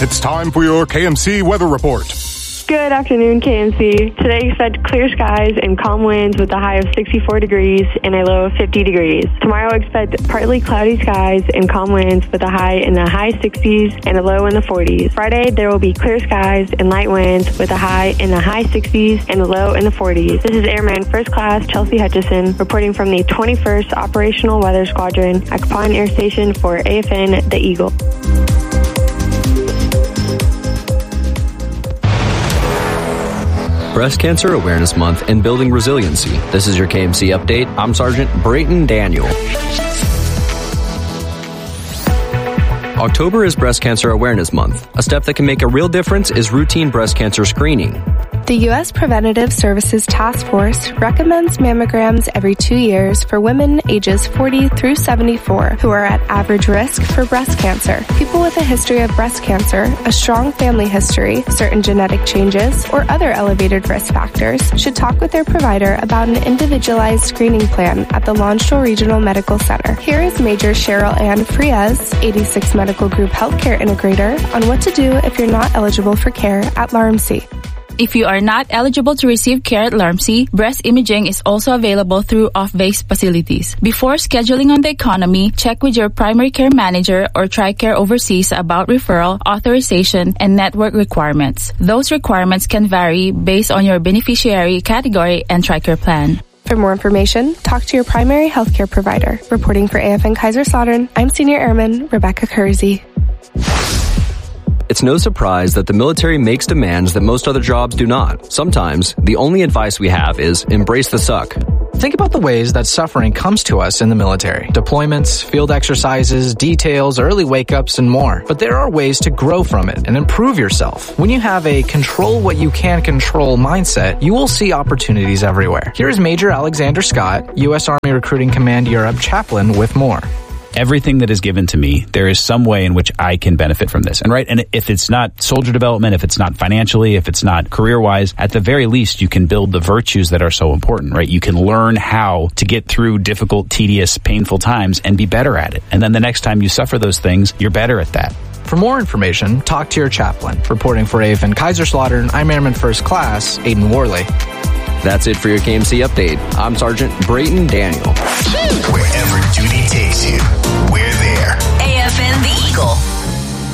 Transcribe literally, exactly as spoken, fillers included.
It's time for your K M C weather report. Good afternoon, K M C. Today expect clear skies and calm winds with a high of sixty-four degrees and a low of fifty degrees. Tomorrow expect partly cloudy skies and calm winds with a high in the high sixties and a low in the forties. Friday there will be clear skies and light winds with a high in the high sixties and a low in the forties. This is Airman First Class Chelsea Hutchison reporting from the twenty-first Operational Weather Squadron at Kapan Air Station for A F N The Eagle. Breast Cancer Awareness Month and Building Resiliency. This is your K M C update. I'm Sergeant Brayton Daniel. October is Breast Cancer Awareness Month. A step that can make a real difference is routine breast cancer screening. The U S Preventative Services Task Force recommends mammograms every two years for women ages forty through seventy-four who are at average risk for breast cancer. People with a history of breast cancer, a strong family history, certain genetic changes, or other elevated risk factors should talk with their provider about an individualized screening plan at the Longshore Regional Medical Center. Here is Major Cheryl Ann Frias, eighty-six Medical Group Healthcare Integrator, on what to do if you're not eligible for care at L A R M C. If you are not eligible to receive care at L A R M C, breast imaging is also available through off-base facilities. Before scheduling on the economy, check with your primary care manager or TRICARE Overseas about referral, authorization, and network requirements. Those requirements can vary based on your beneficiary category and TRICARE plan. For more information, talk to your primary healthcare provider. Reporting for A F N Kaiserslautern, I'm Senior Airman Rebecca Kersey. It's no surprise that the military makes demands that most other jobs do not. Sometimes, the only advice we have is embrace the suck. Think about the ways that suffering comes to us in the military. Deployments, field exercises, details, early wake-ups, and more. But there are ways to grow from it and improve yourself. When you have a control what you can control mindset, you will see opportunities everywhere. Here is Major Alexander Scott, U S Army Recruiting Command Europe Chaplain, with more. Everything that is given to me, there is some way in which I can benefit from this. And right, and if it's not soldier development, if it's not financially, if it's not career-wise, at the very least, you can build the virtues that are so important, right? You can learn how to get through difficult, tedious, painful times and be better at it. And then the next time you suffer those things, you're better at that. For more information, talk to your chaplain. Reporting for A F N Kaiserslautern, I'm Airman First Class Aiden Worley. That's it for your K M C update. I'm Sergeant Brayton Daniel. Wherever duty takes you.